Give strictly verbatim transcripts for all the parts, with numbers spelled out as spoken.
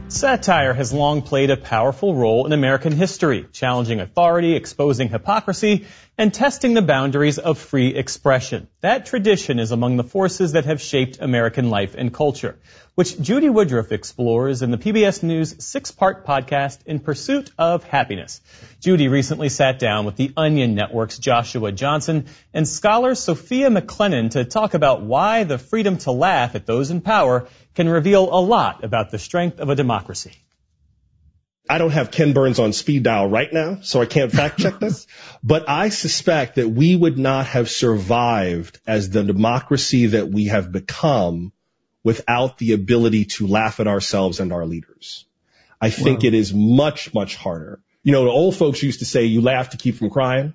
Satire has long played a powerful role in American history, challenging authority, exposing hypocrisy, and testing the boundaries of free expression. That tradition is among the forces that have shaped American life and culture, which Judy Woodruff explores in the P B S News six-part podcast, In Pursuit of Happiness. Judy recently sat down with the Onion Network's Joshua Johnson and scholar Sophia McLennan to talk about why the freedom to laugh at those in power can reveal a lot about the strength of a democracy. I don't have Ken Burns on speed dial right now, so I can't fact check this, but I suspect that we would not have survived as the democracy that we have become without the ability to laugh at ourselves and our leaders. I think wow. It is much, much harder. You know, the old folks used to say you laugh to keep from crying.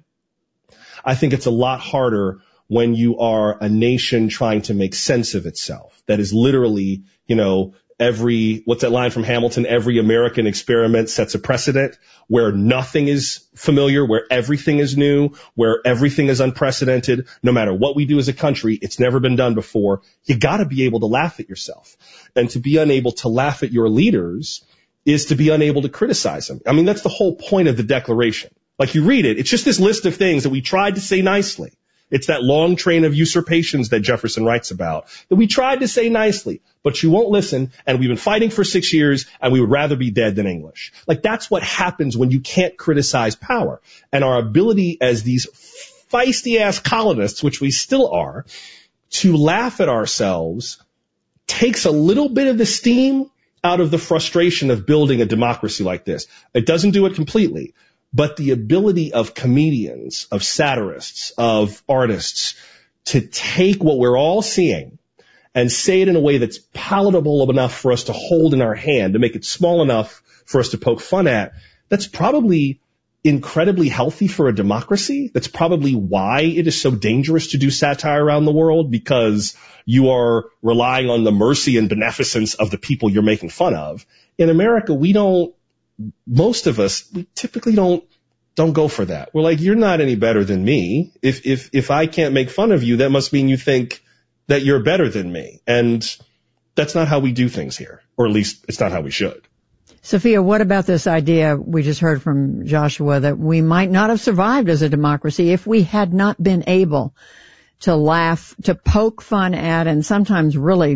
I think it's a lot harder when you are a nation trying to make sense of itself. That is literally, you know, every, what's that line from Hamilton? Every American experiment sets a precedent where nothing is familiar, where everything is new, where everything is unprecedented. No matter what we do as a country, it's never been done before. You gotta be able to laugh at yourself. And to be unable to laugh at your leaders is to be unable to criticize them. I mean, that's the whole point of the Declaration. Like you read it, it's just this list of things that we tried to say nicely. It's that long train of usurpations that Jefferson writes about, that we tried to say nicely, but you won't listen, and we've been fighting for six years, and we would rather be dead than English. Like, that's what happens when you can't criticize power. And our ability as these feisty-ass colonists, which we still are, to laugh at ourselves takes a little bit of the steam out of the frustration of building a democracy like this. It doesn't do it completely. But the ability of comedians, of satirists, of artists to take what we're all seeing and say it in a way that's palatable enough for us to hold in our hand, to make it small enough for us to poke fun at, that's probably incredibly healthy for a democracy. That's probably why it is so dangerous to do satire around the world, because you are relying on the mercy and beneficence of the people you're making fun of. In America, we don't Most of us, we typically don't, don't go for that. We're like, you're not any better than me. If, if, if I can't make fun of you, that must mean you think that you're better than me. And that's not how we do things here. Or at least it's not how we should. Sophia, what about this idea we just heard from Joshua that we might not have survived as a democracy if we had not been able to laugh, to poke fun at, and sometimes really,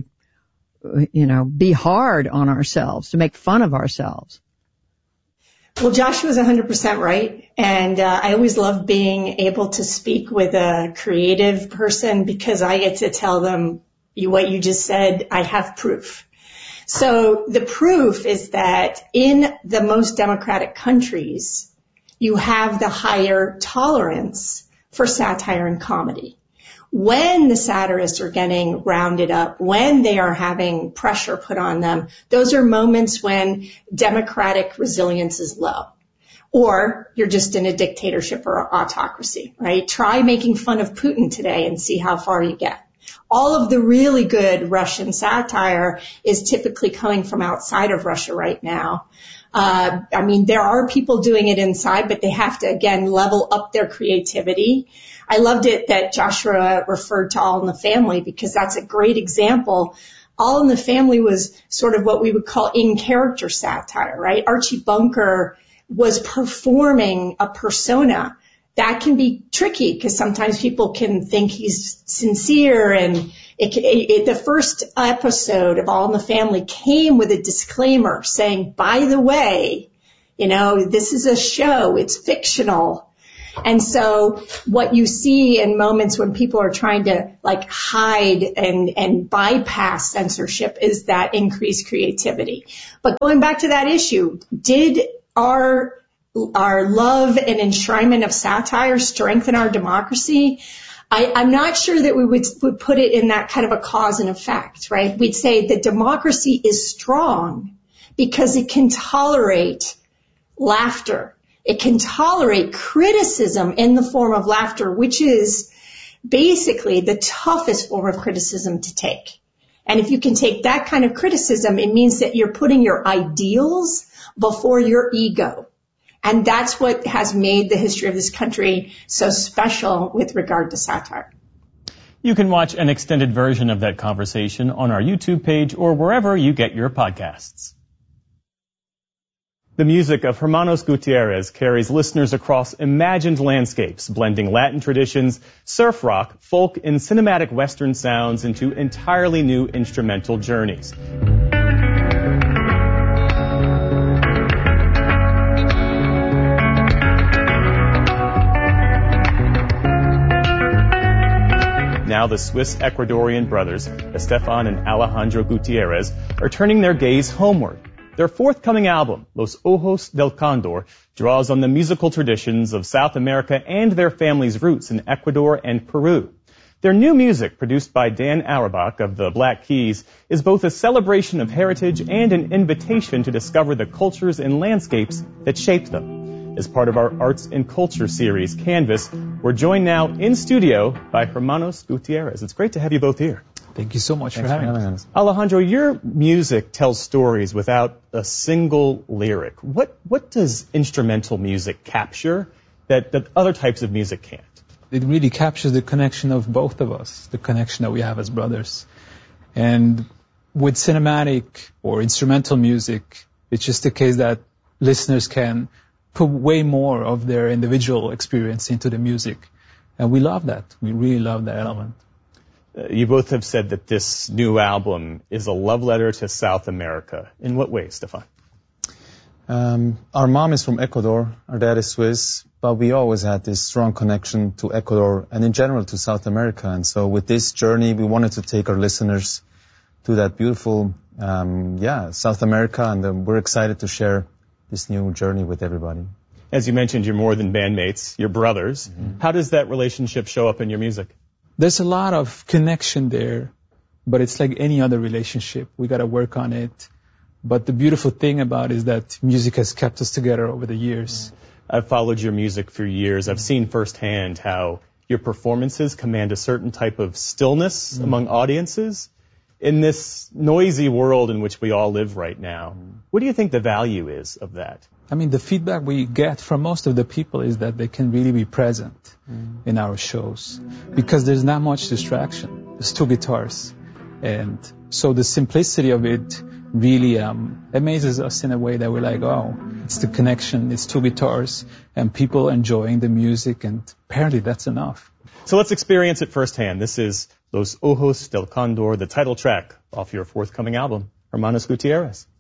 you know, be hard on ourselves, to make fun of ourselves? Well, Joshua's one hundred percent right. And uh, I always love being able to speak with a creative person because I get to tell them you, what you just said. I have proof. So the proof is that in the most democratic countries, you have the higher tolerance for satire and comedy. When the satirists are getting rounded up, when they are having pressure put on them, those are moments when democratic resilience is low. Or you're just in a dictatorship or autocracy, right? Try making fun of Putin today and see how far you get. All of the really good Russian satire is typically coming from outside of Russia right now. Uh, I mean, there are people doing it inside, but they have to, again, level up their creativity. I loved it that Joshua referred to All in the Family because that's a great example. All in the Family was sort of what we would call in-character satire, right? Archie Bunker was performing a persona. That can be tricky because sometimes people can think he's sincere, and it, it, it, the first episode of All in the Family came with a disclaimer saying, by the way, you know, this is a show, it's fictional. And so what you see in moments when people are trying to like hide and, and bypass censorship is that increased creativity. But going back to that issue, did our our love and enshrinement of satire strengthen our democracy? I, I'm not sure that we would, would put it in that kind of a cause and effect, right? We'd say that democracy is strong because it can tolerate laughter. It can tolerate criticism in the form of laughter, which is basically the toughest form of criticism to take. And if you can take that kind of criticism, it means that you're putting your ideals before your ego. And that's what has made the history of this country so special with regard to satire. You can watch an extended version of that conversation on our YouTube page or wherever you get your podcasts. The music of Hermanos Gutierrez carries listeners across imagined landscapes, blending Latin traditions, surf rock, folk, and cinematic Western sounds into entirely new instrumental journeys. Now the Swiss-Ecuadorian brothers, Estefan and Alejandro Gutierrez, are turning their gaze homeward. Their forthcoming album, Los Ojos del Condor, draws on the musical traditions of South America and their family's roots in Ecuador and Peru. Their new music, produced by Dan Auerbach of the Black Keys, is both a celebration of heritage and an invitation to discover the cultures and landscapes that shaped them. As part of our Arts and Culture series, Canvas, we're joined now in studio by Hermanos Gutierrez. It's great to have you both here. Thank you so much Thanks for having for us. Alejandro, your music tells stories without a single lyric. What what does instrumental music capture that, that other types of music can't? It really captures the connection of both of us, the connection that we have as brothers. And with cinematic or instrumental music, it's just a case that listeners can put way more of their individual experience into the music. And we love that. We really love that element. Uh, you both have said that this new album is a love letter to South America. In what way, Stefan? Um, our mom is from Ecuador, our dad is Swiss, but we always had this strong connection to Ecuador and in general to South America. And so with this journey, we wanted to take our listeners to that beautiful, um, yeah, South America, and um, we're excited to share this new journey with everybody. As you mentioned, you're more than bandmates, you're brothers. Mm-hmm. How does that relationship show up in your music? There's a lot of connection there, but it's like any other relationship. We got to work on it. But the beautiful thing about it is that music has kept us together over the years. I've followed your music for years. I've seen firsthand how your performances command a certain type of stillness mm. among audiences. In this noisy world in which we all live right now, what do you think the value is of that? I mean, the feedback we get from most of the people is that they can really be present mm. in our shows because there's not much distraction. There's two guitars. And so the simplicity of it really um, amazes us in a way that we're like, oh, it's the connection, it's two guitars, and people enjoying the music, and apparently that's enough. So let's experience it firsthand. This is Los Ojos del Condor, the title track off your forthcoming album, Hermanos Gutierrez.